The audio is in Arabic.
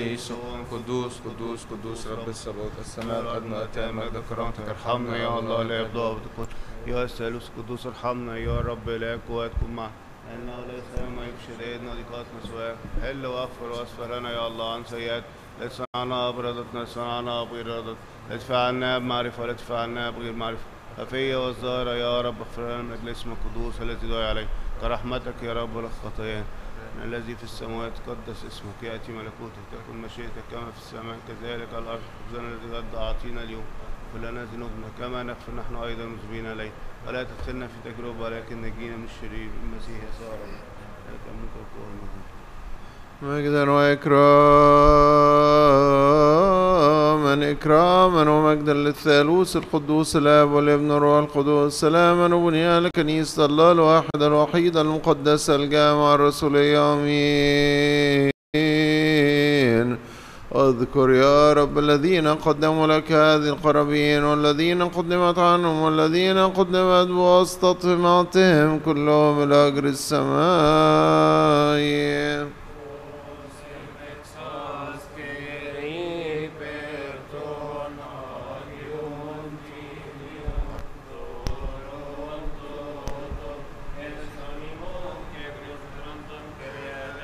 قدوس قدوس قدوس رب الصباوت، السماء والأرض ملأتان مجد كرامتك. ارحمنا يا الله لا يبدأ بتكون يا الثالوث القدوس، ارحمنا يا رب إله القوات كن معنا، إنه ليس ما يفشل إيدنا ضيقات مسواك، حل واغفر واصفر لنا يا الله عن سيئات، لا تدفعنا بإرادتنا، لا تدفعنا بإرادتنا، لا تدفع عنا بمعرفة، لا تدفع عنا بغير معرفة، خفية والظاهرة يا رب اغفر لنا من أجل اسمك القدوس الذي دعي عليه كرحمتك يا رب للخطايا. الذي في السماوات تقدس اسمك، يأتي ملكوتك، تكن مشيئتك كما في السماء كذلك على الأرض. خبزنا الذي غدا أعطينا اليوم، كلنا ذنوبنا كما نغفر نحن أيضا مذنبين إليه، ولا تدخلنا في تجربة ولكن نجينا من الشرير. المسيح يسوع ربنا، لك الملك والقوة والمجد. مجدا إكراما ومجدا للثالوث القدوس الآب والابن والروح القدس، سلاما وبنيانا لكنيسة الله الواحدة الوحيدة المقدسة الجامعة الرسولية. آمين. اذكر يا رب الذين قدموا لك هذه القرابين، والذين قدمت عنهم، والذين قدمت بواسطتهم، أعطهم كلهم الأجر السماوي.